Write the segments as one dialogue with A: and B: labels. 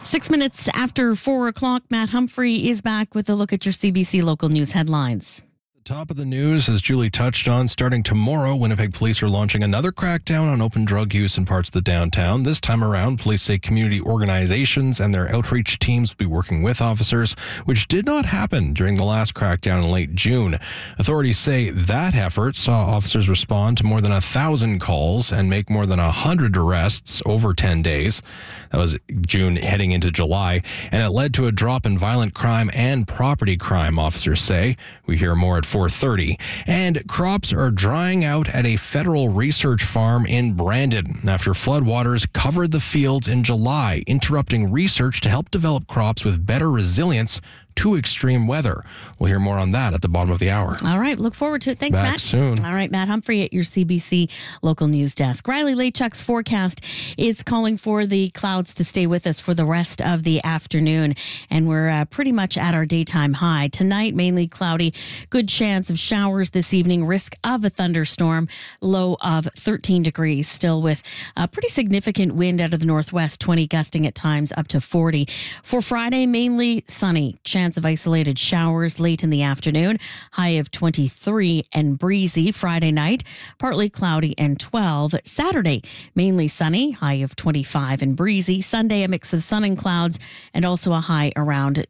A: 6 minutes after 4 o'clock, Matt Humphrey is back with a look at your CBC local news headlines.
B: Top of the news, as Julie touched on, starting tomorrow, Winnipeg police are launching another crackdown on open drug use in parts of the downtown. This time around, police say community organizations and their outreach teams will be working with officers, which did not happen during the last crackdown in late June. Authorities say that effort saw officers respond to more than 1,000 calls and make more than 100 arrests over 10 days. That was June heading into July, and it led to a drop in violent crime and property crime, officers say. We hear more at 4:30. And crops are drying out at a federal research farm in Brandon after floodwaters covered the fields in July, interrupting research to help develop crops with better resilience to extreme weather. We'll hear more on that at the bottom of the hour.
A: All right, look forward to it. Thanks,
B: Back
A: Matt.
B: soon.
A: All right, Matt Humphrey at your CBC local news desk. Riley Lachuk's forecast is calling for the clouds to stay with us for the rest of the afternoon, and we're pretty much at our daytime high. Tonight, mainly cloudy, good chance of showers this evening, risk of a thunderstorm, low of 13 degrees, still with a pretty significant wind out of the northwest, 20 gusting at times up to 40. For Friday, mainly sunny, chance of isolated showers late in the afternoon, high of 23 and breezy. Friday night, partly cloudy and 12. Saturday, mainly sunny, high of 25 and breezy. Sunday, a mix of sun and clouds and also a high around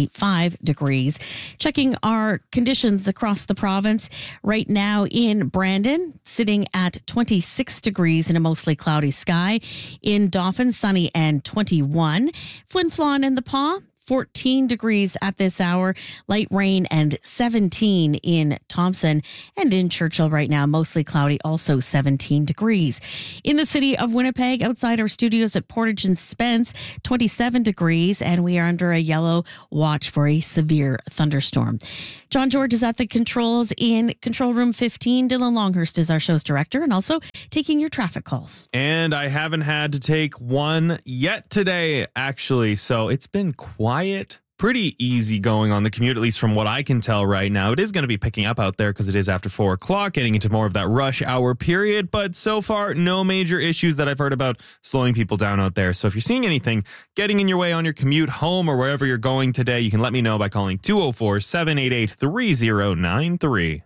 A: 25 degrees. Checking our conditions across the province right now in Brandon, sitting at 26 degrees in a mostly cloudy sky. In Dauphin, sunny and 21. Flin Flon and the Paw, 14 degrees at this hour, light rain, and 17 in Thompson. And in Churchill right now, mostly cloudy, also 17 degrees. In the city of Winnipeg, outside our studios at Portage and Spence, 27 degrees, and we are under a yellow watch for a severe thunderstorm. John George is at the controls in Control Room 15. Dylan Longhurst is our show's director and also taking your traffic calls.
C: And I haven't had to take one yet today, actually. So it's been quiet, pretty easy going on the commute, at least from what I can tell right now. It is going to be picking up out there because it is after 4 o'clock, getting into more of that rush hour period. But so far, no major issues that I've heard about slowing people down out there. So if you're seeing anything getting in your way on your commute home or wherever you're going today, you can let me know by calling 204-788-3093.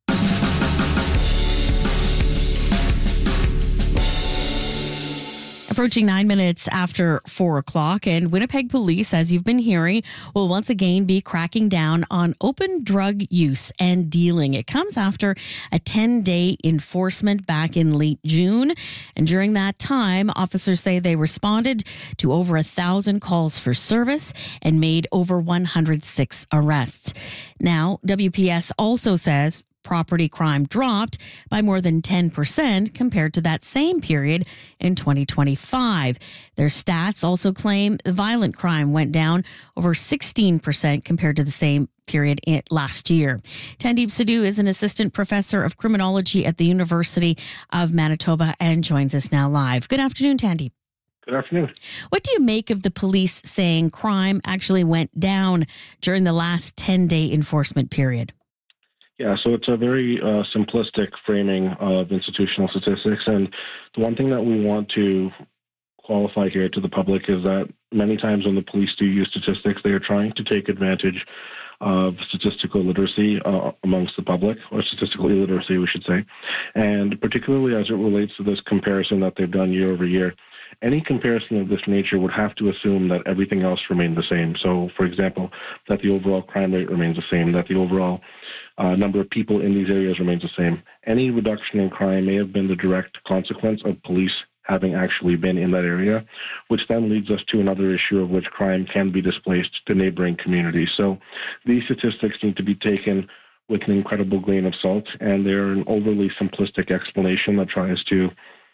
A: Approaching 9 minutes after 4 o'clock, and Winnipeg police, as you've been hearing, will once again be cracking down on open drug use and dealing. It comes after a 10-day enforcement back in late June. And during that time, officers say they responded to over 1,000 calls for service and made over 106 arrests. Now, WPS also says property crime dropped by more than 10% compared to that same period in 2025. Their stats also claim violent crime went down over 16% compared to the same period last year. Tandeep Sidhu is an assistant professor of criminology at the University of Manitoba and joins us now live. Good afternoon, Tandeep.
D: Good afternoon.
A: What do you make of the police saying crime actually went down during the last 10-day enforcement period?
D: Yeah, so it's a very simplistic framing of institutional statistics. And the one thing that we want to qualify here to the public is that many times when the police do use statistics, they are trying to take advantage of statistical literacy amongst the public, or statistical illiteracy, we should say. And particularly as it relates to this comparison that they've done year over year, any comparison of this nature would have to assume that everything else remained the same. So, for example, that the overall crime rate remains the same, that the overall number of people in these areas remains the same. Any reduction in crime may have been the direct consequence of police having actually been in that area, which then leads us to another issue of which crime can be displaced to neighboring communities. So these statistics need to be taken with an incredible grain of salt, and they're an overly simplistic explanation that tries to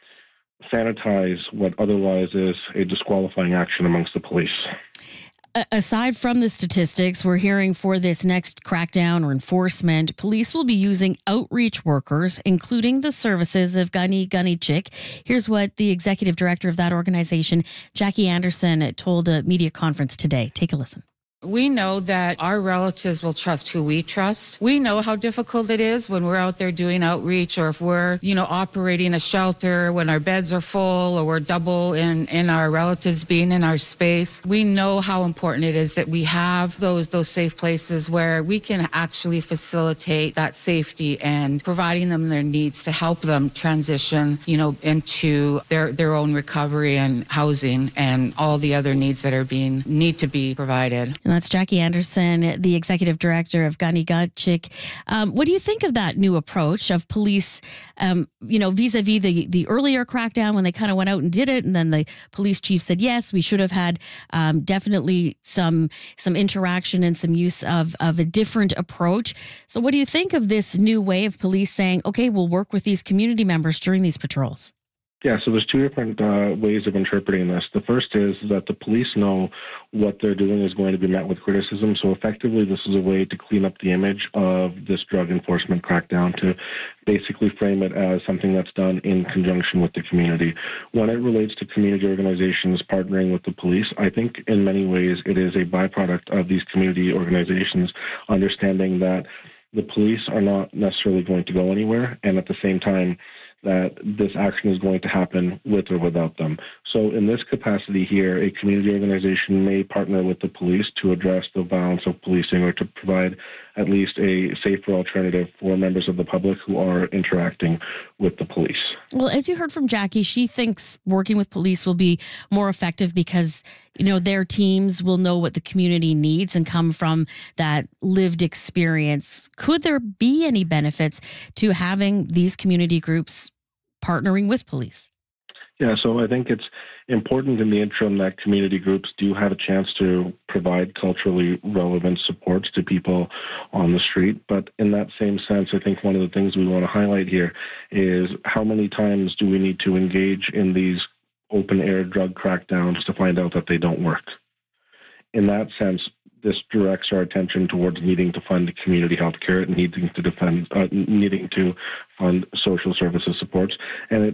D: sanitize what otherwise is a disqualifying action amongst the police.
A: Aside from the statistics, we're hearing for this next crackdown or enforcement, police will be using outreach workers, including the services of Gani Chick. Here's what the executive director of that organization, Jackie Anderson, told a media conference today. Take a listen.
E: We know that our relatives will trust who we trust. We know how difficult it is when we're out there doing outreach, or if we're, operating a shelter when our beds are full, or we're double in our relatives being in our space. We know how important it is that we have those safe places where we can actually facilitate that safety and providing them their needs to help them transition, into their own recovery and housing and all the other needs that need to be provided.
A: And that's Jackie Anderson, the executive director of Ganigatchik. What do you think of that new approach of police, vis-a-vis the earlier crackdown when they kind of went out and did it, and then the police chief said, yes, we should have had definitely some interaction and some use of a different approach. So what do you think of this new way of police saying, okay, we'll work with these community members during these patrols?
D: Yeah, so there's two different ways of interpreting this. The first is that the police know what they're doing is going to be met with criticism. So effectively, this is a way to clean up the image of this drug enforcement crackdown, to basically frame it as something that's done in conjunction with the community. When it relates to community organizations partnering with the police, I think in many ways it is a byproduct of these community organizations understanding that the police are not necessarily going to go anywhere, and at the same time, that this action is going to happen with or without them. So in this capacity here, a community organization may partner with the police to address the violence of policing, or to provide at least a safer alternative for members of the public who are interacting with the police.
A: Well, as you heard from Jackie, she thinks working with police will be more effective because, their teams will know what the community needs and come from that lived experience. Could there be any benefits to having these community groups partnering with police?
D: Yeah, so I think it's important in the interim that community groups do have a chance to provide culturally relevant supports to people on the street. But in that same sense, I think one of the things we want to highlight here is how many times do we need to engage in these open-air drug crackdowns to find out that they don't work? In that sense, this directs our attention towards needing to fund community health care, needing to fund social services supports, and it